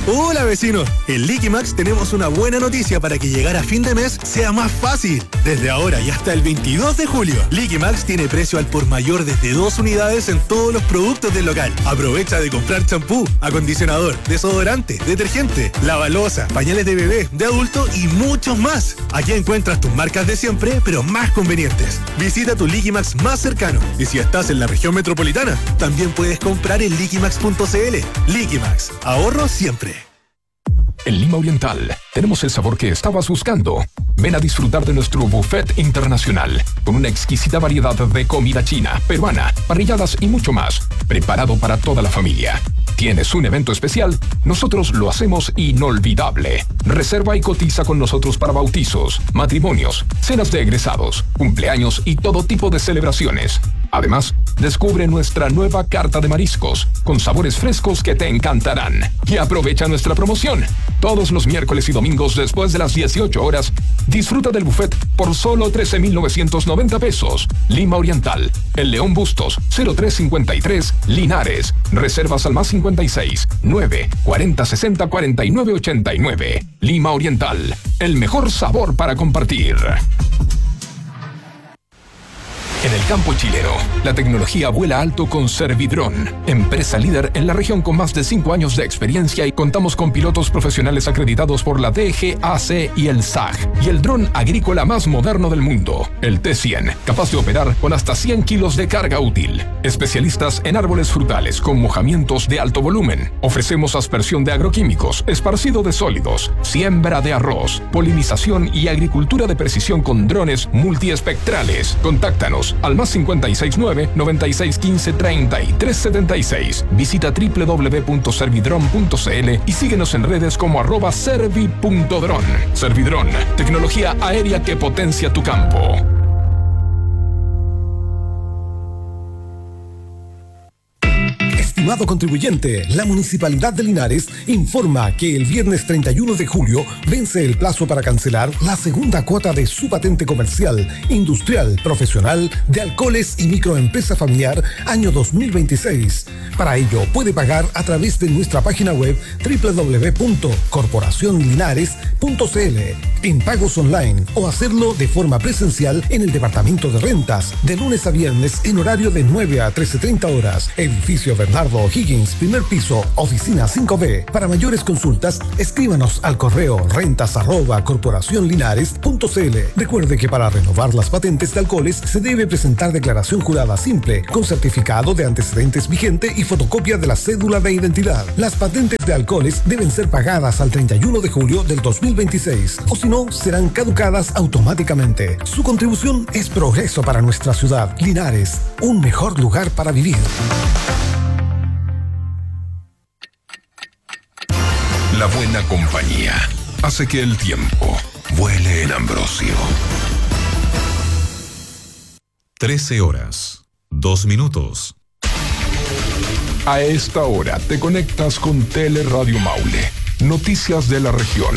Hola vecinos, en Liquimax tenemos una buena noticia para que llegar a fin de mes sea más fácil. Desde ahora y hasta el 22 de julio, Liquimax tiene precio al por mayor desde 2 unidades en todos los productos del local. Aprovecha de comprar champú, acondicionador, desodorante, detergente, lavaloza, pañales de bebé, de adulto y muchos más. Aquí encuentras tus marcas de siempre, pero más convenientes. Visita tu Liquimax más cercano y si estás en la región metropolitana, también puedes comprar en liquimax.cl. Liquimax, ahorro siempre. En Lima Oriental tenemos el sabor que estabas buscando. Ven a disfrutar de nuestro buffet internacional con una exquisita variedad de comida china, peruana, parrilladas y mucho más, preparado para toda la familia. ¿Tienes un evento especial? Nosotros lo hacemos inolvidable. Reserva y cotiza con nosotros para bautizos, matrimonios, cenas de egresados, cumpleaños y todo tipo de celebraciones. Además, descubre nuestra nueva carta de mariscos con sabores frescos que te encantarán. Y aprovecha nuestra promoción. Todos los miércoles y domingos después de las 18 horas, disfruta del buffet por solo 13,990 pesos. Lima Oriental, El León Bustos, 0353, Linares. Reservas al más 56 9 40 60 49 89. Lima Oriental, el mejor sabor para compartir. En el campo chileno, la tecnología vuela alto con Servidrón, empresa líder en la región con más de 5 años de experiencia y contamos con pilotos profesionales acreditados por la DGAC y el SAG, y el dron agrícola más moderno del mundo, el T100, capaz de operar con hasta 100 kilos de carga útil. Especialistas en árboles frutales con mojamientos de alto volumen. Ofrecemos aspersión de agroquímicos, esparcido de sólidos, siembra de arroz, polinización y agricultura de precisión con drones multiespectrales. Contáctanos al más 569-9615-3376. Visita www.servidron.cl y síguenos en redes como @servi.dron. Servidrón, tecnología aérea que potencia tu campo. Estimado contribuyente, la Municipalidad de Linares informa que el viernes 31 de julio vence el plazo para cancelar la segunda cuota de su patente comercial, industrial, profesional, de alcoholes y microempresa familiar año 2026. Para ello, puede pagar a través de nuestra página web www.corporacionlinares.cl en pagos online o hacerlo de forma presencial en el Departamento de Rentas, de lunes a viernes en horario de 9 a 13:30 horas. Edificio Bernardo Higgins, primer piso, oficina 5B. Para mayores consultas, escríbanos al correo rentas@corporacionlinares.cl. Recuerde que para renovar las patentes de alcoholes se debe presentar declaración jurada simple, con certificado de antecedentes vigente y fotocopia de la cédula de identidad. Las patentes de alcoholes deben ser pagadas al 31 de julio del 2026, o si no, serán caducadas automáticamente. Su contribución es progreso para nuestra ciudad. Linares, un mejor lugar para vivir. La buena compañía hace que el tiempo vuele en Ambrosio. 13:02. A esta hora te conectas con Teleradio Maule. Noticias de la región.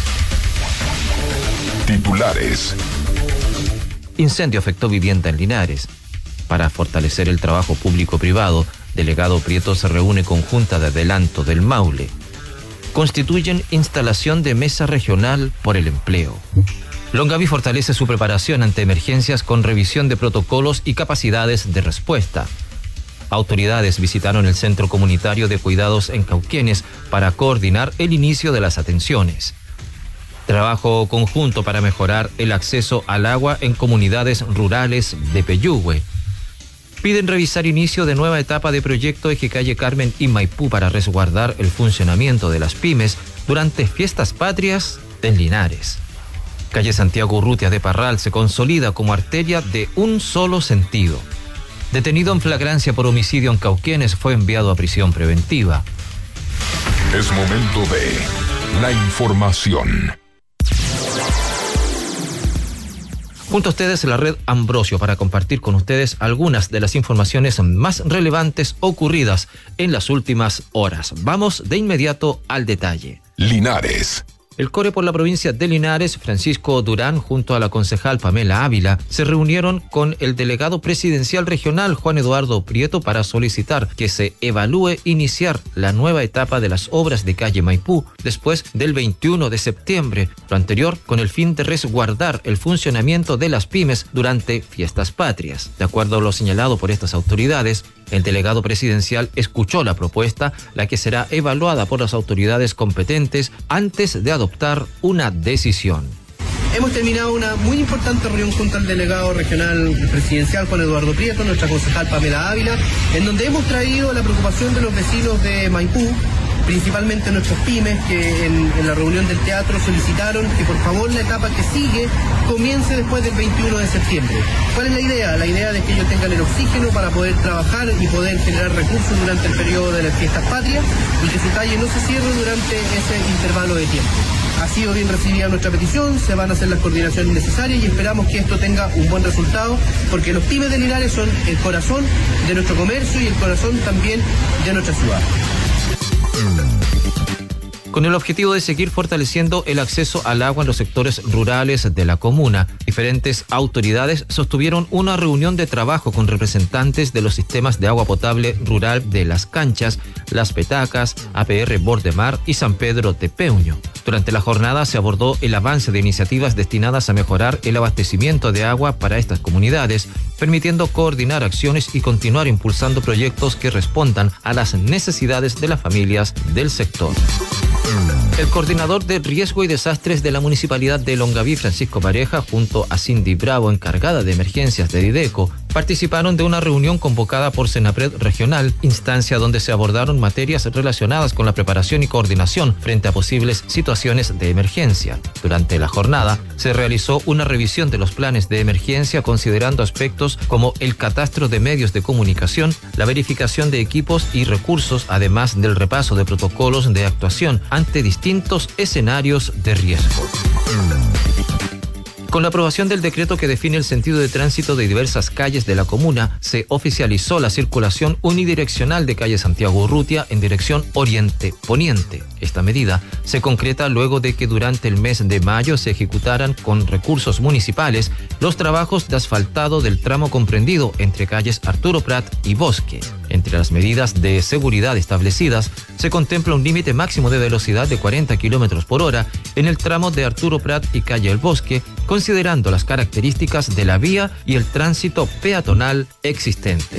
Titulares. Incendio afectó vivienda en Linares. Para fortalecer el trabajo público-privado, delegado Prieto se reúne con Junta de Adelanto del Maule. Constituyen instalación de mesa regional por el empleo. Longaví fortalece su preparación ante emergencias con revisión de protocolos y capacidades de respuesta. Autoridades visitaron el Centro Comunitario de Cuidados en Cauquenes para coordinar el inicio de las atenciones. Trabajo conjunto para mejorar el acceso al agua en comunidades rurales de Peyúgue. Piden revisar inicio de nueva etapa de proyecto Eje Calle Carmen y Maipú para resguardar el funcionamiento de las pymes durante fiestas patrias en Linares. Calle Santiago Urrutia de Parral se consolida como arteria de un solo sentido. Detenido en flagrancia por homicidio en Cauquenes, fue enviado a prisión preventiva. Es momento de la información. Junto a ustedes la red Ambrosio para compartir con ustedes algunas de las informaciones más relevantes ocurridas en las últimas horas. Vamos de inmediato al detalle. Linares. El CORE por la provincia de Linares, Francisco Durán, junto a la concejal Pamela Ávila, se reunieron con el delegado presidencial regional Juan Eduardo Prieto para solicitar que se evalúe iniciar la nueva etapa de las obras de calle Maipú después del 21 de septiembre, lo anterior con el fin de resguardar el funcionamiento de las pymes durante fiestas patrias. De acuerdo a lo señalado por estas autoridades, el delegado presidencial escuchó la propuesta, la que será evaluada por las autoridades competentes antes de adoptar una decisión. Hemos terminado una muy importante reunión junto al delegado regional presidencial Juan Eduardo Prieto, nuestra concejal Pamela Ávila, en donde hemos traído la preocupación de los vecinos de Maipú, principalmente nuestros pymes, que en la reunión del teatro solicitaron que por favor la etapa que sigue comience después del 21 de septiembre. ¿Cuál es la idea? La idea de que ellos tengan el oxígeno para poder trabajar y poder generar recursos durante el periodo de las fiestas patrias y que su calle no se cierre durante ese intervalo de tiempo. Ha sido bien recibida nuestra petición, se van a hacer las coordinaciones necesarias y esperamos que esto tenga un buen resultado, porque los pymes de Linares son el corazón de nuestro comercio y el corazón también de nuestra ciudad. Con el objetivo de seguir fortaleciendo el acceso al agua en los sectores rurales de la comuna, diferentes autoridades sostuvieron una reunión de trabajo con representantes de los sistemas de agua potable rural de Las Canchas, Las Petacas, APR Bordemar y San Pedro de Peuño. Durante la jornada se abordó el avance de iniciativas destinadas a mejorar el abastecimiento de agua para estas comunidades, permitiendo coordinar acciones y continuar impulsando proyectos que respondan a las necesidades de las familias del sector. El coordinador de riesgo y desastres de la Municipalidad de Longaví, Francisco Pareja, junto a Cindy Bravo, encargada de emergencias de Dideco, participaron de una reunión convocada por Senapred Regional, instancia donde se abordaron materias relacionadas con la preparación y coordinación frente a posibles situaciones de emergencia. Durante la jornada, se realizó una revisión de los planes de emergencia considerando aspectos como el catastro de medios de comunicación, la verificación de equipos y recursos, además del repaso de protocolos de actuación ante distintos escenarios de riesgo. Con la aprobación del decreto que define el sentido de tránsito de diversas calles de la comuna, se oficializó la circulación unidireccional de calle Santiago Urrutia en dirección oriente-poniente. Esta medida se concreta luego de que durante el mes de mayo se ejecutaran con recursos municipales los trabajos de asfaltado del tramo comprendido entre calles Arturo Prat y Bosque. Entre las medidas de seguridad establecidas, se contempla un límite máximo de velocidad de 40 kilómetros por hora en el tramo de Arturo Prat y calle El Bosque, considerando las características de la vía y el tránsito peatonal existente.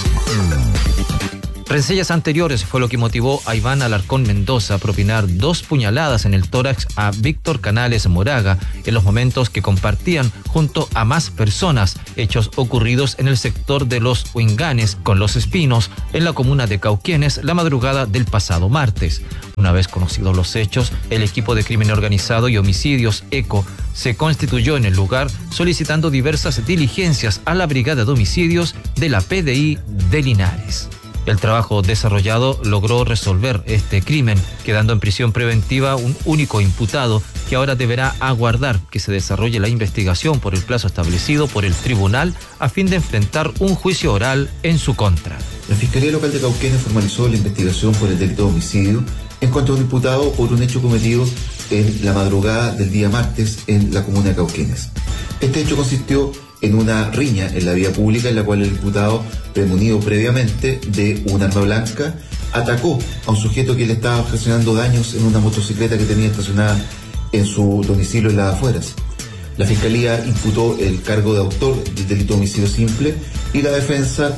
Rencillas anteriores fue lo que motivó a Iván Alarcón Mendoza a propinar 2 puñaladas en el tórax a Víctor Canales Moraga en los momentos que compartían junto a más personas, hechos ocurridos en el sector de Los Huinganes con Los Espinos, en la comuna de Cauquenes, la madrugada del pasado martes. Una vez conocidos los hechos, el equipo de crimen organizado y homicidios ECO se constituyó en el lugar solicitando diversas diligencias a la Brigada de Homicidios de la PDI de Linares. El trabajo desarrollado logró resolver este crimen, quedando en prisión preventiva un único imputado que ahora deberá aguardar que se desarrolle la investigación por el plazo establecido por el tribunal a fin de enfrentar un juicio oral en su contra. La Fiscalía Local de Cauquenes formalizó la investigación por el delito de homicidio en contra de un imputado por un hecho cometido en la madrugada del día martes en la comuna de Cauquenes. Este hecho consistió en una riña en la vía pública en la cual el imputado, premunido previamente de un arma blanca, atacó a un sujeto que le estaba ocasionando daños en una motocicleta que tenía estacionada en su domicilio en las afueras. La Fiscalía imputó el cargo de autor del delito de homicidio simple y la defensa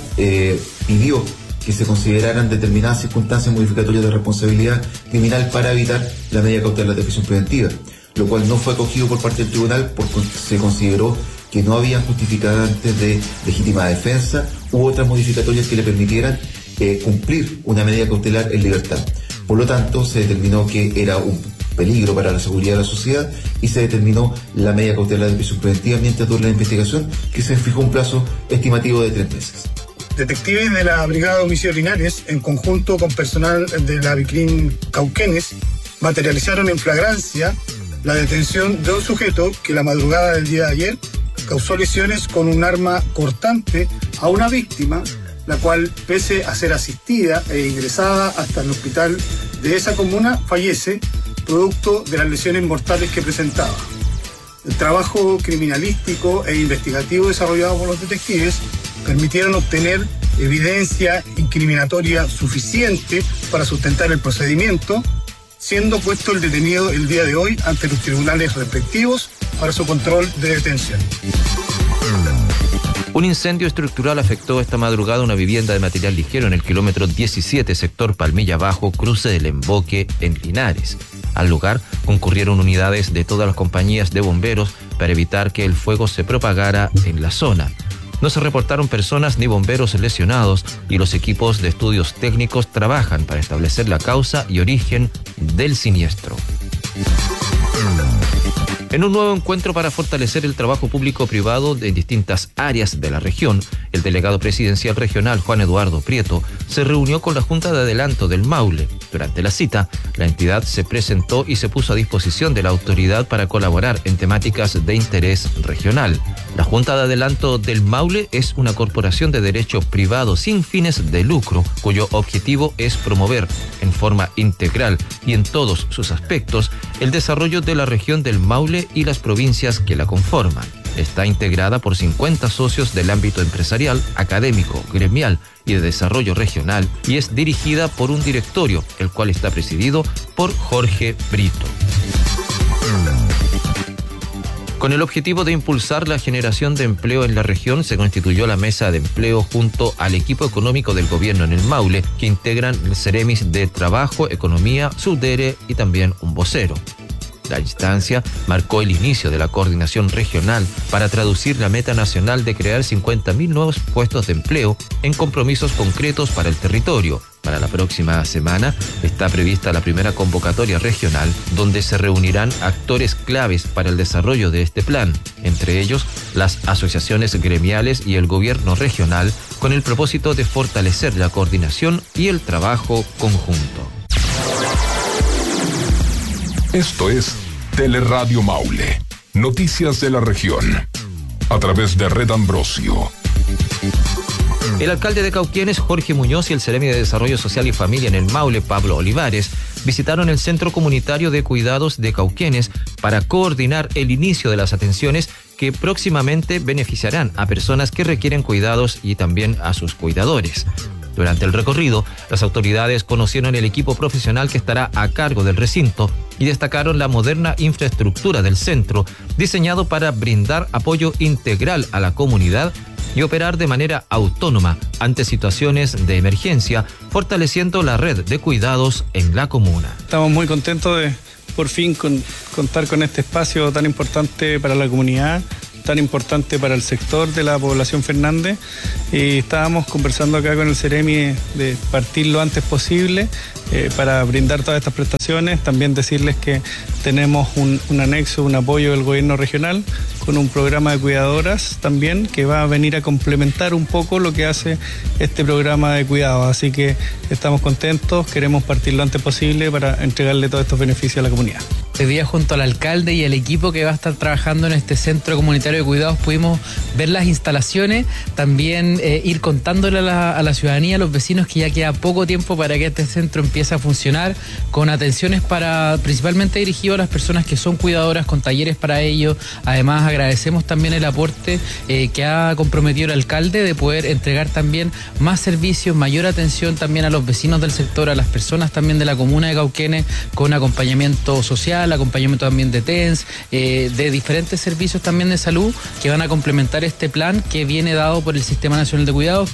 pidió que se consideraran determinadas circunstancias modificatorias de responsabilidad criminal para evitar la medida cautelar de prisión preventiva, lo cual no fue acogido por parte del tribunal porque se consideró que no habían justificantes de legítima defensa u otras modificatorias que le permitieran cumplir una medida cautelar en libertad. Por lo tanto, se determinó que era un peligro para la seguridad de la sociedad y se determinó la medida cautelar de prisión preventiva mientras dura la investigación, que se fijó un plazo estimativo de 3 meses. Detectives de la Brigada de Homicidios Linares, en conjunto con personal de la Vicrim Cauquenes, materializaron en flagrancia la detención de un sujeto que la madrugada del día de ayer causó lesiones con un arma cortante a una víctima, la cual, pese a ser asistida e ingresada hasta el hospital de esa comuna, fallece producto de las lesiones mortales que presentaba. El trabajo criminalístico e investigativo desarrollado por los detectives permitieron obtener evidencia incriminatoria suficiente para sustentar el procedimiento, siendo puesto el detenido el día de hoy ante los tribunales respectivos para su control de detención. Un incendio estructural afectó esta madrugada una vivienda de material ligero en el kilómetro 17, sector Palmilla Bajo, cruce del Emboque, en Linares. Al lugar concurrieron unidades de todas las compañías de bomberos para evitar que el fuego se propagara en la zona. No se reportaron personas ni bomberos lesionados y los equipos de estudios técnicos trabajan para establecer la causa y origen del siniestro. En un nuevo encuentro para fortalecer el trabajo público-privado en distintas áreas de la región, el delegado presidencial regional Juan Eduardo Prieto se reunió con la Junta de Adelanto del Maule. Durante la cita, la entidad se presentó y se puso a disposición de la autoridad para colaborar en temáticas de interés regional. La Junta de Adelanto del Maule es una corporación de derecho privado sin fines de lucro, cuyo objetivo es promover en forma integral y en todos sus aspectos el desarrollo de la región del Maule y las provincias que la conforman. Está integrada por 50 socios del ámbito empresarial, académico, gremial y de desarrollo regional y es dirigida por un directorio, el cual está presidido por Jorge Brito. Con el objetivo de impulsar la generación de empleo en la región, se constituyó la Mesa de Empleo junto al equipo económico del gobierno en el Maule, que integran el Ceremis de Trabajo, Economía, Subdere y también un vocero. La instancia marcó el inicio de la coordinación regional para traducir la meta nacional de crear 50.000 nuevos puestos de empleo en compromisos concretos para el territorio. Para la próxima semana está prevista la primera convocatoria regional, donde se reunirán actores claves para el desarrollo de este plan, entre ellos las asociaciones gremiales y el gobierno regional, con el propósito de fortalecer la coordinación y el trabajo conjunto. Esto es Teleradio Maule, noticias de la región, a través de Red Ambrosio. El alcalde de Cauquenes, Jorge Muñoz, y el Seremi de Desarrollo Social y Familia en el Maule, Pablo Olivares, visitaron el Centro Comunitario de Cuidados de Cauquenes para coordinar el inicio de las atenciones que próximamente beneficiarán a personas que requieren cuidados y también a sus cuidadores. Durante el recorrido, las autoridades conocieron el equipo profesional que estará a cargo del recinto y destacaron la moderna infraestructura del centro, diseñado para brindar apoyo integral a la comunidad y operar de manera autónoma ante situaciones de emergencia, fortaleciendo la red de cuidados en la comuna. Estamos muy contentos de por fin contar con este espacio tan importante para la comunidad, tan importante para el sector de la población Fernández, y estábamos conversando acá con el Seremi de partir lo antes posible para brindar todas estas prestaciones. También decirles que tenemos un anexo, un apoyo del gobierno regional con un programa de cuidadoras también que va a venir a complementar un poco lo que hace este programa de cuidados. Así que estamos contentos, queremos partir lo antes posible para entregarle todos estos beneficios a la comunidad. Este día, junto al alcalde y el equipo que va a estar trabajando en este centro comunitario de cuidados, pudimos ver las instalaciones, también ir contándole a la ciudadanía, a los vecinos, que ya queda poco tiempo para que este centro empiece a funcionar, con atenciones principalmente dirigido a las personas que son cuidadoras, con talleres para ello. Además, agradecemos también el aporte que ha comprometido el alcalde de poder entregar también más servicios, mayor atención también a los vecinos del sector, a las personas también de la comuna de Cauquenes, con acompañamiento social, acompañamiento también de TENS, de diferentes servicios también de salud que van a complementar este plan que viene dado por el Sistema Nacional de Cuidados.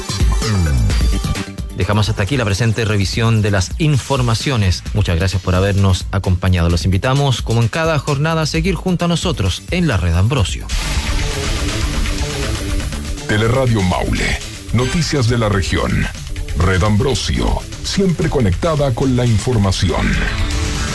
Dejamos hasta aquí la presente revisión de las informaciones. Muchas gracias por habernos acompañado. Los invitamos, como en cada jornada, a seguir junto a nosotros en la Red Ambrosio. Teleradio Maule, noticias de la región. Red Ambrosio, siempre conectada con la información.